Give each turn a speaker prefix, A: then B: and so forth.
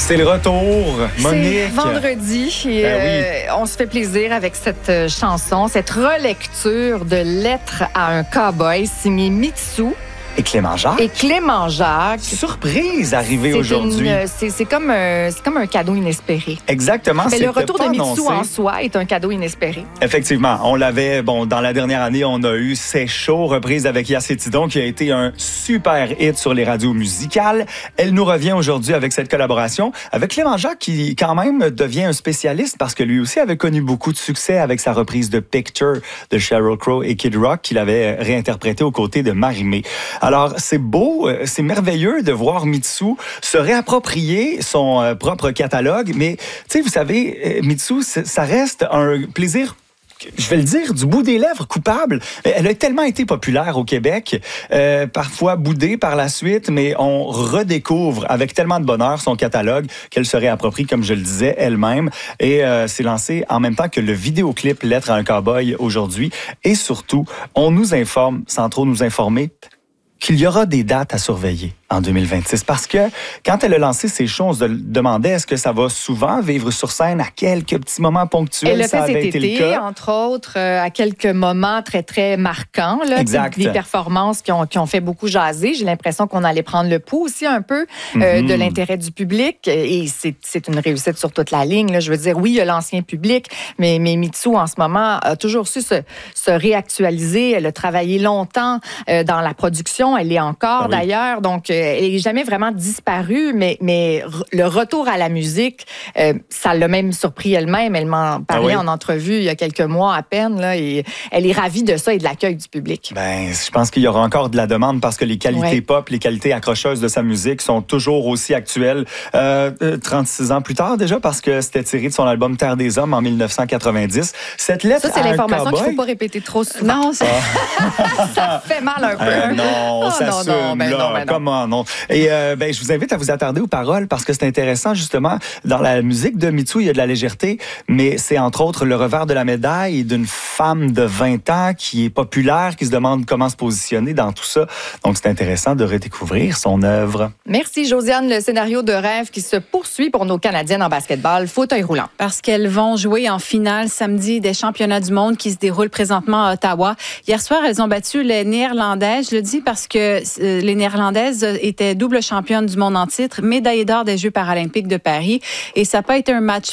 A: C'est le retour, Monique.
B: C'est vendredi et
A: oui.
B: on se fait plaisir avec cette chanson, cette relecture de Lettre à un cowboy signée Mitsou.
A: Et Clément Jacques.
B: Et Clément Jacques.
A: Surprise arrivée aujourd'hui.
B: C'est comme un cadeau inespéré.
A: Exactement.
B: Mais le retour de Mitsou
A: annoncé
B: en soi est un cadeau inespéré.
A: Effectivement. On l'avait, dans la dernière année, on a eu C'est chaud, reprise avec Yassé Tidon, qui a été un super hit sur les radios musicales. Elle nous revient aujourd'hui avec cette collaboration avec Clément Jacques, qui quand même devient un spécialiste parce que lui aussi avait connu beaucoup de succès avec sa reprise de Picture de Sheryl Crow et Kid Rock qu'il avait réinterprété aux côtés de Marie-Mé. Alors, c'est beau, c'est merveilleux de voir Mitsou se réapproprier son propre catalogue. Mais, tu sais, vous savez, Mitsou, ça reste un plaisir, je vais le dire, du bout des lèvres, coupable. Elle a tellement été populaire au Québec, parfois boudée par la suite, mais on redécouvre avec tellement de bonheur son catalogue qu'elle se réapproprie, comme je le disais, elle-même. Et c'est lancé en même temps que le vidéoclip Lettre à un cowboy aujourd'hui. Et surtout, on nous informe, sans trop nous informer, qu'il y aura des dates à surveiller en 2026. Parce que quand elle a lancé ses shows, on se demandait est-ce que ça va souvent vivre sur scène à quelques petits moments ponctuels.
B: Elle a fait
A: ça avait
B: cet
A: été
B: été,
A: le cas.
B: entre autres, à quelques moments très, très marquants. Là,
A: exact.
B: Des performances qui ont fait beaucoup jaser. J'ai l'impression qu'on allait prendre le pouls aussi un peu de l'intérêt du public. Et c'est une réussite sur toute la ligne. Là. Je veux dire, oui, il y a l'ancien public, mais Mitsou, en ce moment, a toujours su se réactualiser. Elle a travaillé longtemps dans la production. Elle l'est encore, d'ailleurs. Donc, elle n'est jamais vraiment disparue, mais le retour à la musique, ça l'a même surpris elle-même. Elle m'en parlait en entrevue il y a quelques mois à peine, là, et elle est ravie de ça et de l'accueil du public.
A: Je pense qu'il y aura encore de la demande parce que les qualités pop, les qualités accrocheuses de sa musique sont toujours aussi actuelles. 36 ans plus tard déjà, parce que c'était tiré de son album Terre des Hommes en 1990. Cette lettre
B: ça, c'est l'information qu'il ne faut
A: cowboy...
B: pas répéter trop souvent. Non, ça fait mal un peu.
A: Non, ça comment non. Et je vous invite à vous attarder aux paroles parce que c'est intéressant justement. Dans la musique de Mitsou, il y a de la légèreté, mais c'est entre autres le revers de la médaille d'une femme de 20 ans qui est populaire, qui se demande comment se positionner dans tout ça. Donc c'est intéressant de redécouvrir son œuvre.
B: Merci Josiane. Le scénario de rêve qui se poursuit pour nos Canadiennes en basketball, fauteuil roulant.
C: Parce qu'elles vont jouer en finale samedi des championnats du monde qui se déroulent présentement à Ottawa. Hier soir, elles ont battu les Néerlandaises. Je le dis parce que les Néerlandaises étaient double championnes du monde en titre, médaillée d'or des Jeux paralympiques de Paris. Et ça n'a pas été un match